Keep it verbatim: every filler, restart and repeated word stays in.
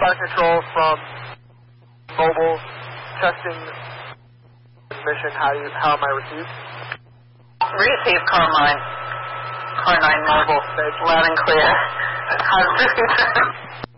flight control from mobile, testing mission. How do you, how am I received? Received, car nine. Car nine mobile. Loud and clear.